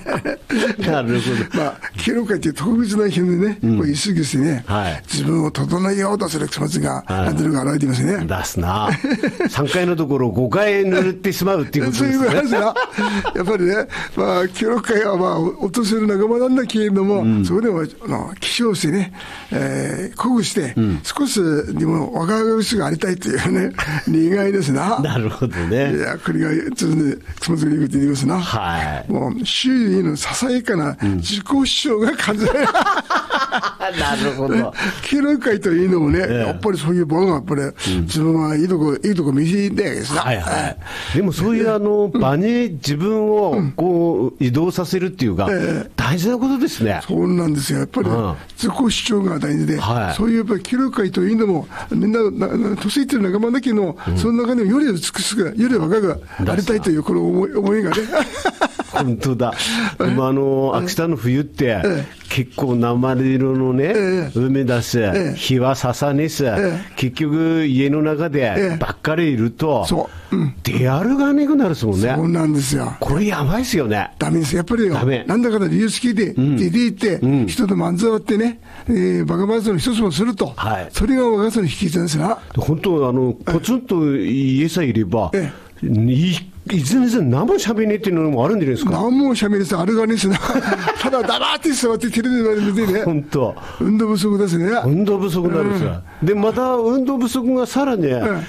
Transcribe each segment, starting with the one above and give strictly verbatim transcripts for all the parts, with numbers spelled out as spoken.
なるほど。 まあ、敬老会という特別な日にね、うん、こう意識してね、はい、自分を整えようとする気持ちが、なんていうのが現れていますね。 出すな。さんかいのところごかい塗ってしまうっていうことですね。そういうことですよ。 やっぱりね、まあ、協力会は、まあ、お年寄り仲間なんだけれども、うん、そこでも、あの、起床してね、えー、鼓舞して、うん、少しでも若々しくありたいというね、願いですな。 なるほどね。 いや、これが、ちょっとね、つまずきにくいって言いますな。はい。もう、周囲のささやかな自己主張が感じられる。うんなるほど。 敬老会というのもね、えー、やっぱりそういう場がやっぱり、うん、自分はいいとこ、いいとこ見せてですね。はいはい。 でもそういうあの、場に自分をこう移動させるっていうか、えー、大事なことですね。 そうなんですよ。やっぱり、うん、自己主張が大事で、はい、そういうやっぱり敬老会というのも、みんな、年いってる仲間だけど、うん、その中でもより美しく、より若くありたいというこの思い、思いがね。 本当だ。今あの秋田の冬って、ええ、結構鉛色のね、ええ、海だし、ええ、日はささねし、ええ、結局家の中でばっかりいると、そううん、出歩がねくなるですもんね。 そうなんですよ。 これやばいですよね。 ダメです。やっぱりよ。ダメ。なんだかんだ理由付きで、うん、出て行って、うん、人と漫才ってね、えー、バカ話の一つもすると、はい、それが若さの引き算ですな。 本当あのポツンと家さえいれば、ええ、いいいずれに何もしゃべりねえっていうのもあるんじゃないですか。 何もしゃべりですあるがねですな。ただ黙って座ってテレビで見てね。 本当。 運動不足ですね。 運動不足なんですよ。うん、でまた運動不足がさらに、うん、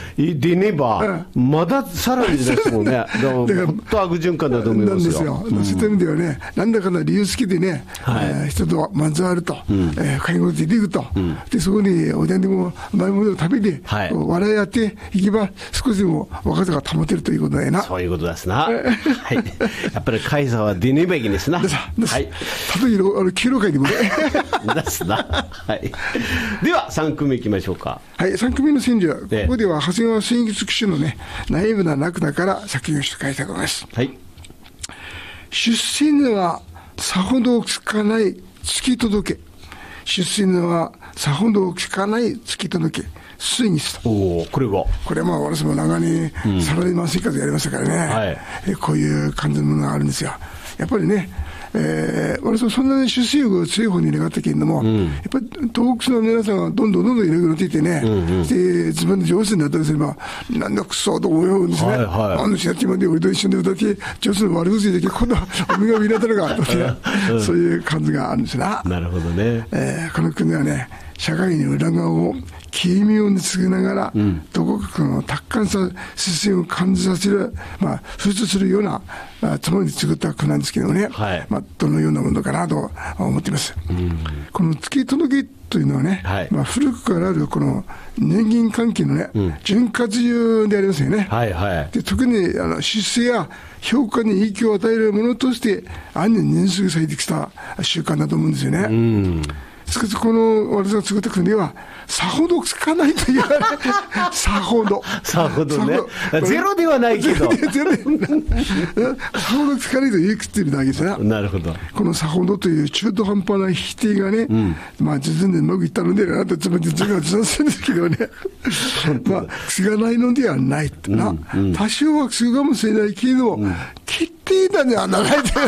出ねば、うん、まださらにですもんね。だから本当悪循環だと思いますよ。なんですよ。 うん、そういった意味ではね、なんだかんだ理由付きでね、はいえー、人とまずあると、うんえー、買い物で出ていくと、うん、でそこにおでんでも前物を食べて、はい、笑い合っていけば少しでも若さが保てるということだよな。 そういうことですな。はい、やっぱりカイザーは出ねばいけですな。はい。 たとえあの敬老会でもね。 ですな。はい。では三組目いきましょうか。 はい。三組目の選者は、ここでは長谷川真一騎手のね、ナイーブなラクダから作品をして書いたと思います。はい。出身はさほど聞かない突き届け。出身はさほど聞かない突き届け。水にした。 おこれはこれはまあ私も長年、うん、サラリーマン生活やりましたからね、はい、えこういう感じのものがあるんですよ。やっぱりね、えー、私もそんなに出世欲が強い方に願ったけれども、うん、やっぱり東北の皆さんがどんどんどんどんいなくなっていってね、うんうん、で自分で上手になったりすればなんだクソと思うんですね、はいはい、あの人たちまで俺と一緒に歌って上手に悪口で今度はお身が見なったのかとか、うん、そういう感じがあるんですな。 なるほどね、 えー、この国はね社会の裏側を軽妙に告げながら、うん、どこかの達観さ視線を感じさせる、まあ、付出するようなつもりで作った句なんですけどね、はいまあ、どのようなものかなと思っています、うん、この突き届けというのはね、はいまあ、古くからあるこの人間関係のね、うん、潤滑油でありますよね、はいはい、で特にあの出世や評価に影響を与えるものとして暗に認識されてきた習慣だと思うんですよね、うんしかしこの私が作った国はさほどつかないと言われさほどさほどねゼロではないけどゼロでさほどつかないと言い切っているだけですな。 なるほど。 このさほどという中途半端な否定がね、うん、まあ実にうまくいったのではなとつまり自分は自賛するんですけどねまあつがないのではないってな、うんうん、多少はつぐかもしれないけど、うん、きっティーナにはならないで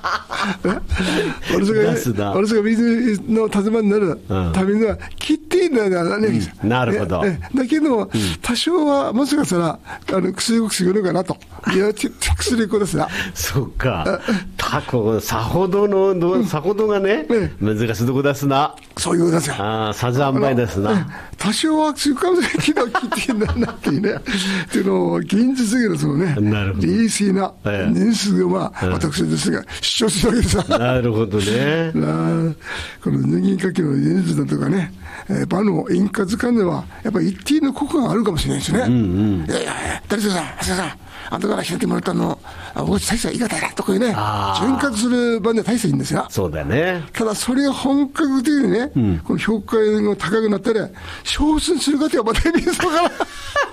私が私が水の立場になるためにはキッティーナにはならないんです、 うん、なるほど。 だけど、うん、多少はもしかしたらあの薬をするのかなといや薬子ですなそうかタコさほどの、うん、さほどがね、うん、難しいとこですな。 そういうことですよ。 ああさじあんまいですな。 多少は薬かもしれないけどキッティーナになっていいねっていうのを現実的なそのね冷静な年数がまあ、うん、私ですが主張するわけです。 なるほどね。 この人間関係の現実だとかね、えー、場の円滑感ではやっぱり一定の効果があるかもしれないですね、うんうん、いやいや誰さん長谷さんあんたから開いてもらったの僕大した言い方やとかいうね潤滑する場では大したいいんですが、 そうだね。 ただそれが本格的にね、うん、この評価が高くなったら昇進する方はまた見えそうかな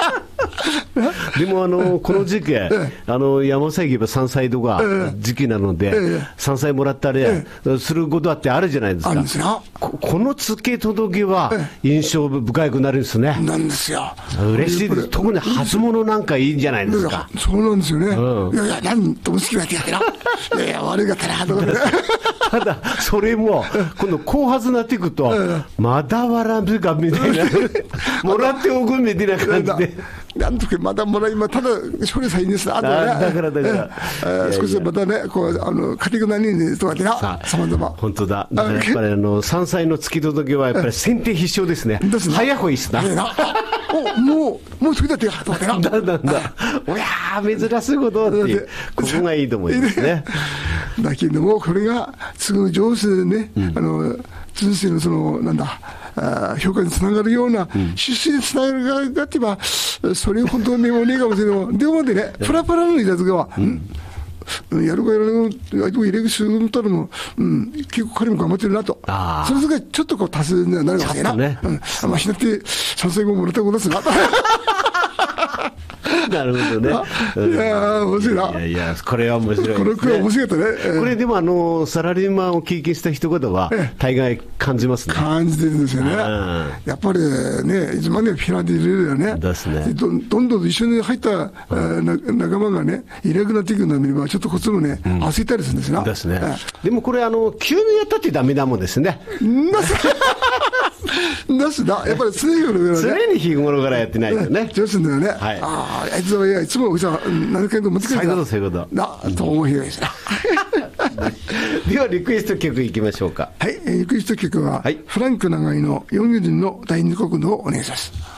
でもあのこの時期、あの山崎言えば山菜とか時期なので、山菜もらったりすることだってあるじゃないですか。 ですこ, この付け届けは印象深くなるんですね。 なんですよ。 嬉しいです。特に初物なんかいいんじゃないですか。 そうなんですよね。うん、いやいや、なんとも好きな手やけど、いやいや、悪かったなとかね。 ただ、それも、今度、後発になっていくと、まだわらぶかみたいな、もらっておくみたいな感じで。 なんとかまだもらい、まただ、処理さいいんですな、あとね。 だからだから。 少しまたね、こう、あの、カテゴラーにとかってな、さまざま。 本当だ。だからやっぱり、あの、山菜の付き届けは、やっぱり先手必勝ですね。早い方がいいっすな。 お、もう、もう過ぎたってとかってな。 だんだんだ。おやー、珍しいことっていう、ここがいいと思いますね。 だけども、これが、すぐ上手でね、あの、人生のその、なんだ、あ評価につながるような、出世につながるがって言えば、それ本当にもねえかもしれないけど、でもね、プラプラのいらずがは、うん、やるかやらないか、相手を入れ口するたらも、うん、結構彼も頑張ってるなと。それがちょっとこう達成になるわけな。ね、うん。あ、まあ、ひなって、山菜後もらったことですな。 なるほどね。 いやー、面白いな。 いやいや、これは面白いですね。 この句は面白かったね。 これでも、あの、サラリーマンを経験した人方は、大概感じますね。 感じてるんですよね。やっぱりね、いつまでもフィラでいれるよね。 ですね。 どんどん一緒に入った仲間がね、いなくなっていくのを見れば、ちょっとこっちもね、焦ったりするんですな。 ですね。でもこれ、あの、急にやったってダメだもんですね。 なすだ、やっぱり常日頃からね。常に日頃からやってないとね。 上手だよね。 はい。 ああ、あいつはいつもさ、何回も持ってくる。 そういうこと、そういうこと。 な、と思う日がいいですな。 では、リクエスト曲いきましょうか。 はい、リクエスト曲は、フランク長井の四人の第二国道をお願いします。